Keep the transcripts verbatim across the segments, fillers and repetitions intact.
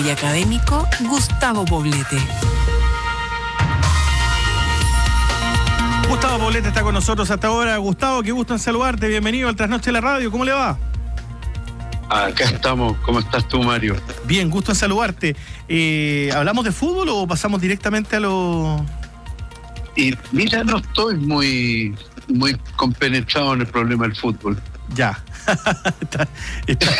y académico Gustavo Poblete. Gustavo Poblete está con nosotros hasta ahora. Gustavo, qué gusto en saludarte. Bienvenido al Trasnoche de la Radio. ¿Cómo le va? Acá estamos. ¿Cómo estás tú, Mario? Bien, gusto en saludarte. Eh, ¿Hablamos de fútbol o pasamos directamente a lo...? Y mira, no estoy muy, muy compenetrado en el problema del fútbol. Ya. está, está.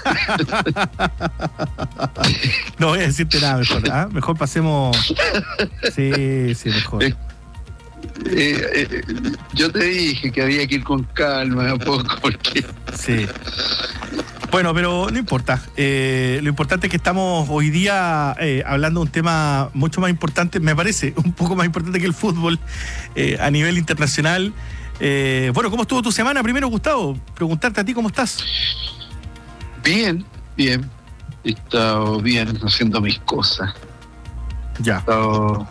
No voy a decirte nada mejor. ¿eh? Mejor pasemos... Sí, sí, mejor. Eh, eh, eh, yo te dije que había que ir con calma un poco porque... Sí. Bueno, pero no importa. Eh, lo importante es que estamos hoy día eh, hablando de un tema mucho más importante, me parece, un poco más importante que el fútbol eh, a nivel internacional. Eh, bueno, ¿cómo estuvo tu semana? Primero, Gustavo, preguntarte a ti cómo estás. Bien, bien. He estado bien haciendo mis cosas. Ya. He estado,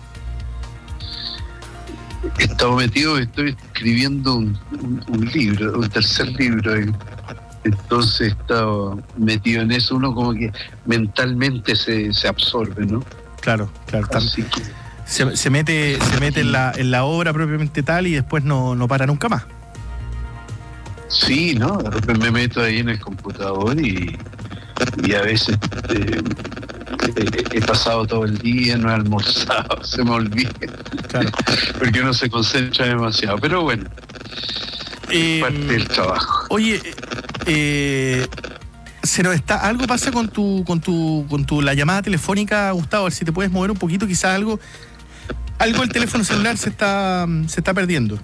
he estado metido, estoy escribiendo un, un, un libro, un tercer libro. Y, entonces he estado metido en eso, uno como que mentalmente se, se absorbe, ¿no? Claro, claro. Así que, se, se mete, se mete en la, en la obra propiamente tal y después no, no para nunca más. Sí, ¿no? De repente me meto ahí en el computador y, y a veces eh, he, he pasado todo el día, no he almorzado, se me olvida. Claro. Porque uno se concentra demasiado, pero bueno. Eh, parte del trabajo. Oye, eh, se nos está, algo pasa con tu, con tu, con tu la llamada telefónica, Gustavo, a ver si te puedes mover un poquito, quizás algo, algo del teléfono celular se está, se está perdiendo.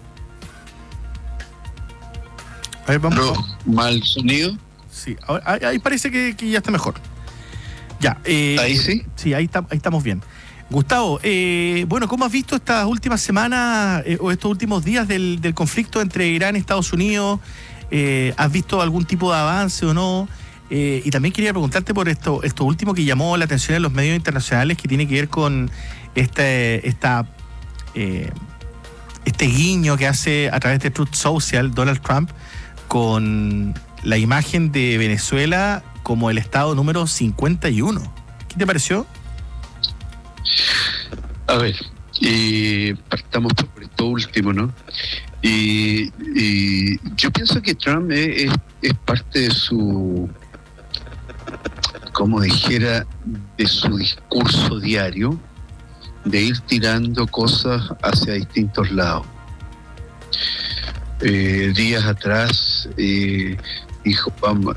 A ver, vamos. ¿Pero mal sonido? Sí, ahora, ahí, ahí parece que, que ya está mejor. Ya. Eh, ¿Ahí sí? Sí, ahí, está, ahí estamos bien. Gustavo, eh, bueno, ¿cómo has visto estas últimas semanas eh, o estos últimos días del, del conflicto entre Irán y Estados Unidos? Eh, ¿Has visto algún tipo de avance o no? Eh, y también quería preguntarte por esto, esto último que llamó la atención en los medios internacionales, que tiene que ver con este, esta, eh, este guiño que hace a través de Truth Social Donald Trump con la imagen de Venezuela como el estado número cincuenta y uno. ¿Qué te pareció? A ver, y partamos por esto último, ¿no? Y, y yo pienso que Trump es, es, es parte de su, como dijera, de su discurso diario, de ir tirando cosas hacia distintos lados. Eh, días atrás eh, dijo, vamos,